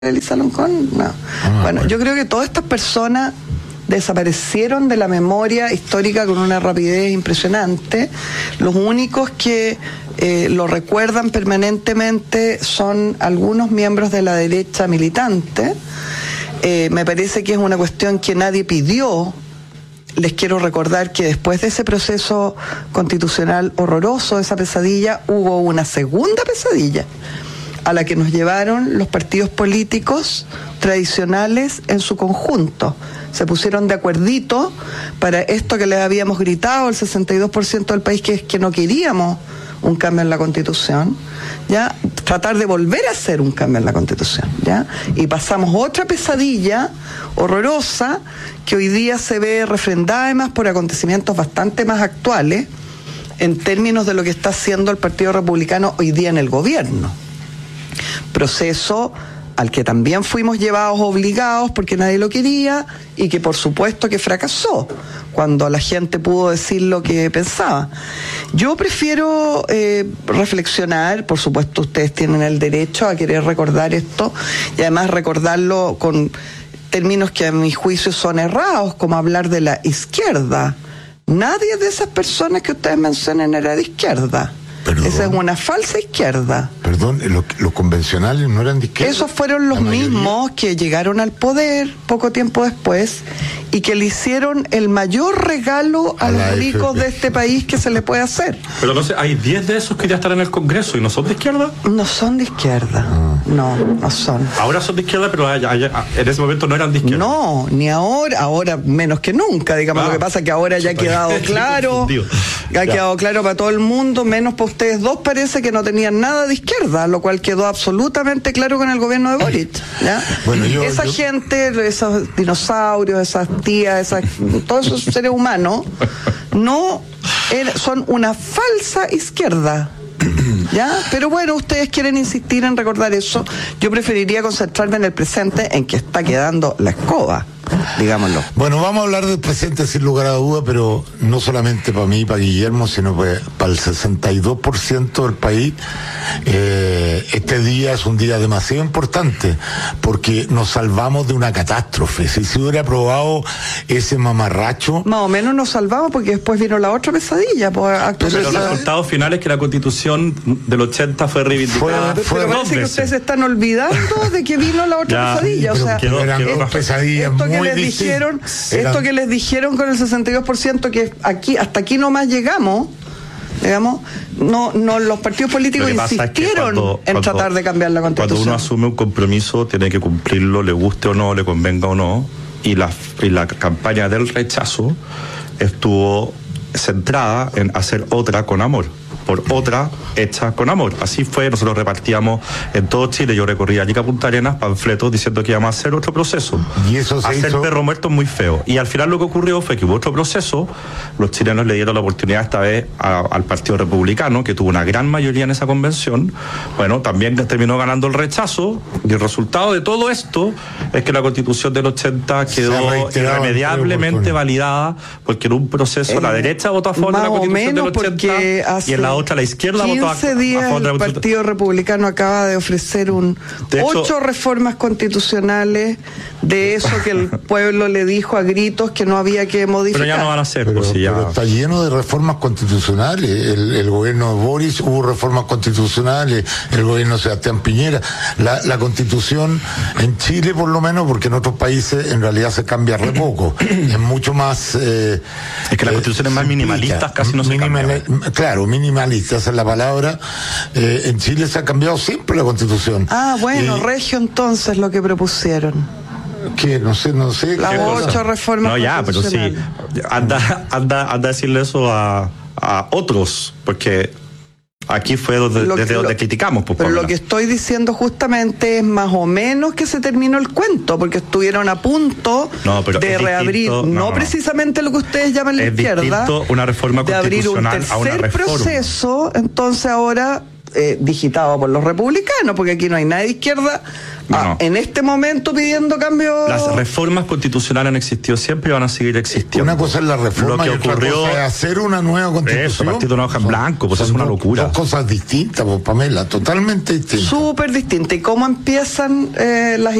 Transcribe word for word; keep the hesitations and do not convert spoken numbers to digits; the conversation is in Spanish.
Elisa Loncón, no. Ah, bueno, yo creo que todas estas personas desaparecieron de la memoria histórica con una rapidez impresionante. Los únicos que eh, lo recuerdan permanentemente son algunos miembros de la derecha militante. Eh, me parece que es una cuestión que nadie pidió. Les quiero recordar que después de ese proceso constitucional horroroso, esa pesadilla, hubo una segunda pesadilla a la que nos llevaron los partidos políticos tradicionales en su conjunto. Se pusieron de acuerdito para esto que les habíamos gritado el sesenta y dos por ciento del país, que es que no queríamos un cambio en la Constitución, ya tratar de volver a hacer un cambio en la Constitución, ya y pasamos otra pesadilla horrorosa que hoy día se ve refrendada además por acontecimientos bastante más actuales en términos de lo que está haciendo el Partido Republicano hoy día en el gobierno. Proceso al que también fuimos llevados obligados porque nadie lo quería y que por supuesto que fracasó cuando la gente pudo decir lo que pensaba. Yo prefiero eh, reflexionar, por supuesto ustedes tienen el derecho a querer recordar esto y además recordarlo con términos que a mi juicio son errados, como hablar de la izquierda. Nadie de esas personas que ustedes mencionan era de izquierda. Perdón. Esa es una falsa izquierda. Perdón, ¿los lo convencionales no eran de izquierda? Esos fueron los mismos que llegaron al poder poco tiempo después y que le hicieron el mayor regalo a, a los ricos de este país que se le puede hacer. Pero no sé, hay diez de esos que ya están en el Congreso y no son de izquierda. No son de izquierda, ah. no, no son. Ahora son de izquierda, pero hay, hay, en ese momento no eran de izquierda. No, ni ahora, ahora menos que nunca, digamos. Ah. Lo que pasa es que ahora ya ha quedado claro, ha ya. quedado claro para todo el mundo, menos para ustedes dos parece que no tenían nada de izquierda, lo cual quedó absolutamente claro con el gobierno de Boric, ¿ya? Bueno, yo, esa yo... gente, esos dinosaurios, esas tías, esas, todos esos seres humanos, no er, son una falsa izquierda. ¿Ya? Pero bueno, ustedes quieren insistir en recordar eso. Yo preferiría concentrarme en el presente, en que está quedando la escoba, digámoslo. Bueno, vamos a hablar del presente sin lugar a duda, pero no solamente para mí y para Guillermo, sino pues para el sesenta y dos por ciento del país. Eh, este día es un día demasiado importante porque nos salvamos de una catástrofe. Si se hubiera aprobado ese mamarracho, más o menos nos salvamos porque después vino la otra pesadilla. Pues, pero los resultados finales que la Constitución del ochenta fue reivindicada. Fue, fue pero parece que ustedes se están olvidando de que vino la otra ya, pesadilla. O sea, quedó, eran esto, dos pesadillas esto muy que les dijeron, eran... esto que les dijeron con el sesenta y dos por ciento que aquí hasta aquí nomás llegamos. Digamos, no, no los partidos políticos insistieron es cuando, en cuando, tratar de cambiar la Constitución. Cuando uno asume un compromiso, tiene que cumplirlo, le guste o no, le convenga o no, y la, y la campaña del rechazo estuvo centrada en hacer otra con amor, por otra hecha con amor. Así fue, nosotros repartíamos en todo Chile, yo recorría Arica, Punta Arenas, panfletos diciendo que íbamos a hacer otro proceso. Y eso se hacer hizo... perro muerto muy feo. Y al final lo que ocurrió fue que hubo otro proceso, los chilenos le dieron la oportunidad esta vez a, al Partido Republicano, que tuvo una gran mayoría en esa convención. Bueno, también terminó ganando el rechazo, y el resultado de todo esto es que la Constitución del ochenta quedó irremediablemente validada, porque en un proceso eh, la derecha votó a favor de la Constitución del ochenta y en la otra la izquierda votó a, a favor de la Constitución. El Partido Republicano acaba de ofrecer un de hecho, ocho reformas constitucionales de eso que el pueblo le dijo a gritos que no había que modificar. Pero ya no van a hacer. Pero, pues, ya... pero está lleno de reformas constitucionales. El, el gobierno de Boris hubo reformas constitucionales, el gobierno de Sebastián Piñera. La, la Constitución en Chile, por lo menos, porque en otros países en realidad se cambia re poco. Es mucho más... Eh, es que la Constitución eh, es más minimalista, casi no se minimal, cambia. Claro, minimalista, esa es la palabra. Eh, en Chile se ha cambiado siempre la Constitución. Ah, bueno, y... regio entonces lo que propusieron. Que no sé, no sé. Las ocho reformas. No, ya, pero sí. Anda, anda, anda a decirle eso a, a otros, porque aquí fue donde, lo, desde lo, donde criticamos. Pues, pero Pamela. Lo que estoy diciendo justamente es más o menos que se terminó el cuento, porque estuvieron a punto no, pero de reabrir, distinto, no, no precisamente lo que ustedes llaman la es izquierda, una reforma de abrir un tercer a una reforma. proceso, entonces ahora eh, digitado por los republicanos, porque aquí no hay nadie de izquierda no, ah, no. en este momento pidiendo cambios. Las reformas constitucionales han existido siempre y van a seguir existiendo. Una cosa es la reforma Lo que y otra ocurrió cosa es hacer una nueva constitución. Eso, partir de una hoja en blanco, pues son es una dos, locura. Dos cosas distintas, pues, Pamela, totalmente distintas. Súper distinta. ¿Y cómo empiezan eh, las